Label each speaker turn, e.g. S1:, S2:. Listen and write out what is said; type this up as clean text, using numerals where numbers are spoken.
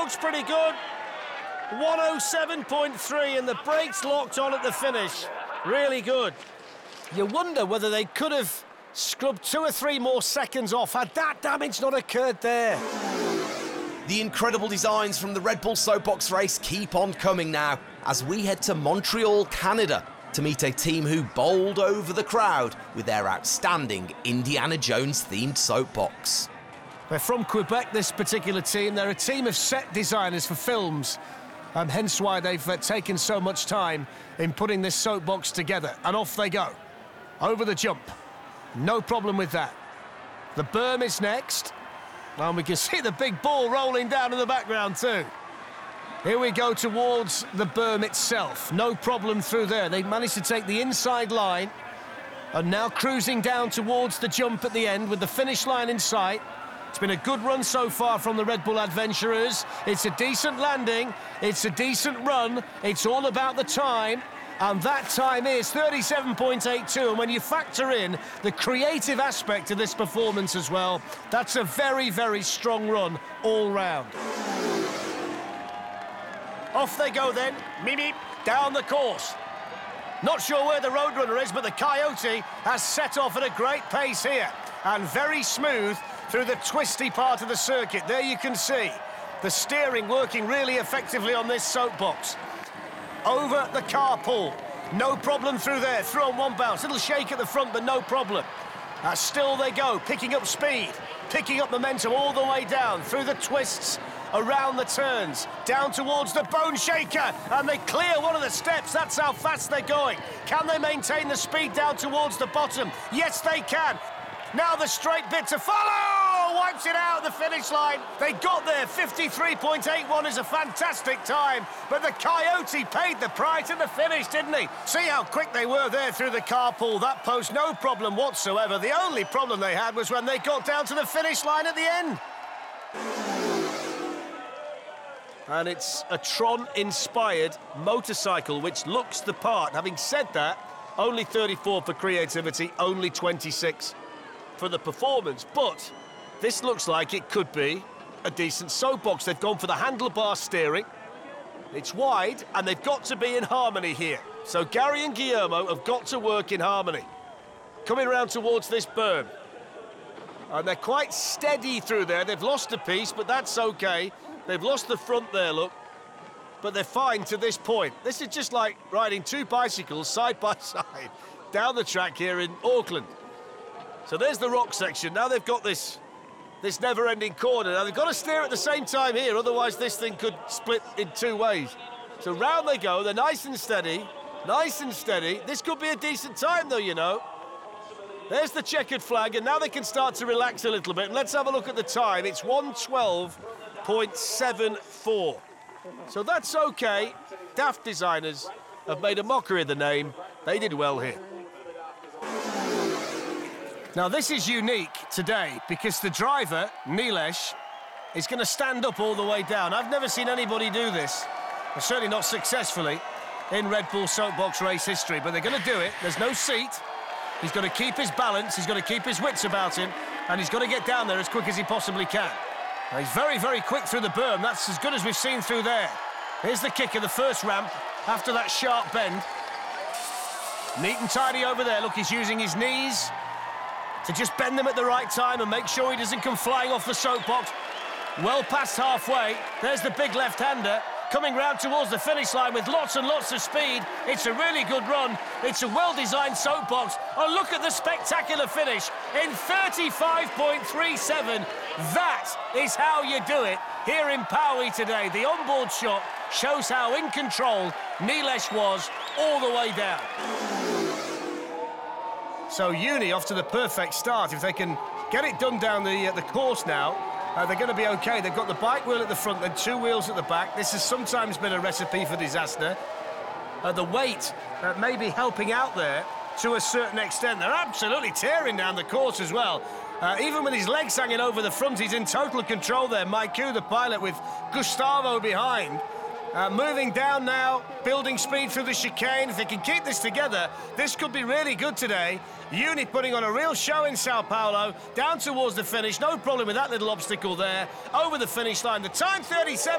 S1: looks pretty good. 107.3 and the brakes locked on at the finish. Really good. You wonder whether they could have scrubbed 2 or 3 more seconds off had that damage not occurred there.
S2: The incredible designs from the Red Bull Soapbox race keep on coming now as we head to Montreal, Canada to meet a team who bowled over the crowd with their outstanding Indiana Jones-themed soapbox.
S1: They're from Quebec, this particular team. They're a team of set designers for films, and hence why they've taken so much time in putting this soapbox together. And off they go, over the jump. No problem with that. The berm is next, and we can see the big ball rolling down in the background too. Here we go towards the berm itself. No problem through there. They've managed to take the inside line and now cruising down towards the jump at the end with the finish line in sight. It's been a good run so far from the Red Bull adventurers. It's a decent landing. It's a decent run. It's all about the time. And that time is 37.82. And when you factor in the creative aspect of this performance as well, that's a very, very strong run all round. Off they go then, meep, down the course. Not sure where the Roadrunner is, but the Coyote has set off at a great pace here. And very smooth through the twisty part of the circuit. There you can see the steering working really effectively on this soapbox. Over the carpool. No problem through there, through on one bounce. Little shake at the front, but no problem. Still they go, picking up speed, picking up momentum all the way down through the twists, around the turns, down towards the Bone Shaker, and they clear one of the steps. That's how fast they're going. Can they maintain the speed down towards the bottom? Yes, they can. Now the straight bit to follow! Wipes it out at the finish line. They got there. 53.81 is a fantastic time, but the Coyote paid the price at the finish, didn't he? See how quick they were there through the carpool. That posed no problem whatsoever. The only problem they had was when they got down to the finish line at the end. And it's a Tron-inspired motorcycle, which looks the part. Having said that, only 34 for creativity, only 26 for the performance. But this looks like it could be a decent soapbox. They've gone for the handlebar steering. It's wide, and they've got to be in harmony here. So Gary and Guillermo have got to work in harmony. Coming around towards this berm. And they're quite steady through there. They've lost a piece, but that's okay. They've lost the front there, look. But they're fine to this point. This is just like riding 2 bicycles side by side down the track here in Auckland. So there's the rock section. Now they've got this never-ending corner. Now they've got to steer at the same time here, otherwise this thing could split in 2 ways. So round they go. They're nice and steady. Nice and steady. This could be a decent time, though, you know. There's the checkered flag, and now they can start to relax a little bit. And let's have a look at the time. It's 1:12.74. So that's okay. Daft designers have made a mockery of the name. They did well here. Now, this is unique today because the driver, Nilesh, is going to stand up all the way down. I've never seen anybody do this, certainly not successfully, in Red Bull Soapbox race history, but they're going to do it. There's no seat. He's got to keep his balance. He's got to keep his wits about him, and he's got to get down there as quick as he possibly can. Now, he's very, very quick through the berm. That's as good as we've seen through there. Here's the kick of the first ramp after that sharp bend. Neat and tidy over there. Look, he's using his knees to just bend them at the right time and make sure he doesn't come flying off the soapbox. Well past halfway. There's the big left-hander coming round towards the finish line with lots and lots of speed. It's a really good run. It's a well-designed soapbox. Oh, look at the spectacular finish in 35.37. That is how you do it here in Paui today. The onboard shot shows how in control Nilesh was all the way down. So Uni off to the perfect start. If they can get it done down the course now, they're going to be okay. They've got the bike wheel at the front, then 2 wheels at the back. This has sometimes been a recipe for disaster. The weight may be helping out there to a certain extent. They're absolutely tearing down the course as well. Even with his legs hanging over the front, he's in total control there. Maiku, the pilot, with Gustavo behind. Moving down now, building speed through the chicane. If they can keep this together, this could be really good today. Uni putting on a real show in Sao Paulo, down towards the finish. No problem with that little obstacle there. Over the finish line. The time, 37.